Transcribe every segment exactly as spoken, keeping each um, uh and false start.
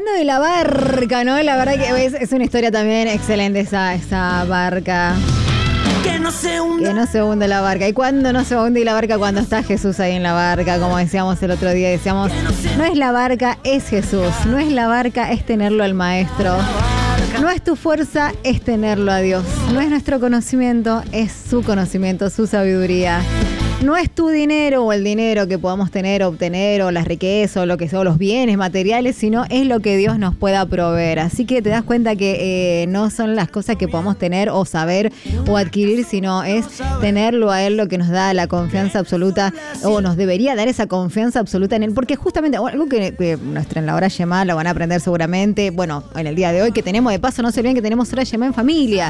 hablando de la barca, ¿no? La verdad que es, es una historia también excelente esa, esa barca. Que no se hunda. Que no se hunde la barca. ¿Y cuándo no se hunde la barca? Cuando está Jesús ahí en la barca, como decíamos el otro día. Decíamos, no es la barca, es Jesús. No es la barca, es tenerlo al Maestro. No es tu fuerza, es tenerlo a Dios. No es nuestro conocimiento, es su conocimiento, su sabiduría. No es tu dinero o el dinero que podamos tener, obtener, o las riquezas, o lo que son los bienes materiales, sino es lo que Dios nos pueda proveer. Así que te das cuenta que eh, no son las cosas que podamos tener o saber o adquirir, sino es tenerlo a Él lo que nos da la confianza absoluta, o nos debería dar esa confianza absoluta en Él. Porque justamente, algo que, que nuestra en la hora Shema lo van a aprender seguramente, bueno, en el día de hoy que tenemos, de paso, no se olviden que tenemos hora Shema en familia.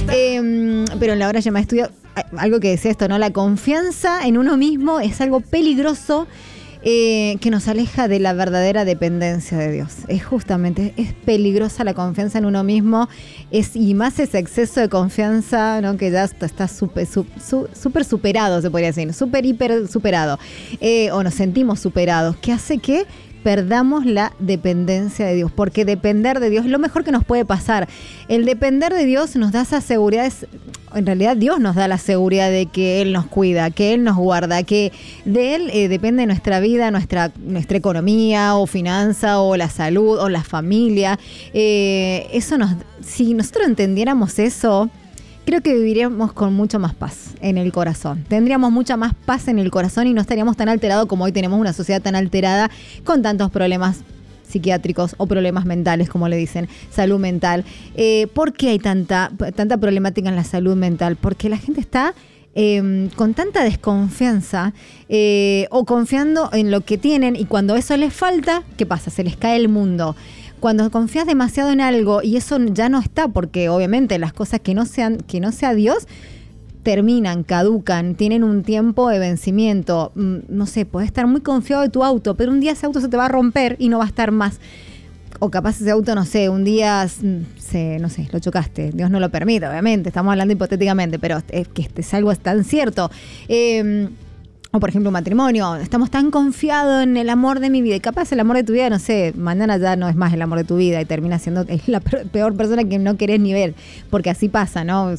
Eh, pero en la hora Shema estudio algo que decía esto, ¿no? La confianza en uno mismo es algo peligroso eh, que nos aleja de la verdadera dependencia de Dios. Es justamente, es peligrosa la confianza en uno mismo, es, y más ese exceso de confianza, ¿no? Que ya está súper super superado, se podría decir, súper hiper superado, eh, o nos sentimos superados, que hace que perdamos la dependencia de Dios, porque depender de Dios es lo mejor que nos puede pasar. El depender de Dios nos da esa seguridad, es, en realidad Dios nos da la seguridad de que Él nos cuida, que Él nos guarda, que de Él eh, depende nuestra vida, nuestra, nuestra economía o finanza o la salud o la familia. Eh, eso nos, si nosotros entendiéramos eso, creo que viviríamos con mucho más paz en el corazón. Tendríamos mucha más paz en el corazón y no estaríamos tan alterados como hoy tenemos una sociedad tan alterada con tantos problemas psiquiátricos o problemas mentales, como le dicen, salud mental. Eh, ¿Por qué hay tanta, tanta problemática en la salud mental? Porque la gente está eh, con tanta desconfianza eh, o confiando en lo que tienen, y cuando eso les falta, ¿qué pasa? Se les cae el mundo. Cuando confías demasiado en algo y eso ya no está, porque obviamente las cosas que no sean, que no sea Dios, terminan, caducan, tienen un tiempo de vencimiento. No sé, podés estar muy confiado de tu auto, pero un día ese auto se te va a romper y no va a estar más. O capaz ese auto, no sé, un día, se, no sé, lo chocaste. Dios no lo permite, obviamente, estamos hablando hipotéticamente, pero es que es algo tan cierto. Eh, O por ejemplo un matrimonio, estamos tan confiados en el amor de mi vida, y capaz el amor de tu vida, no sé, mañana ya no es más el amor de tu vida y termina siendo la peor persona que no querés ni ver, porque así pasa, ¿no?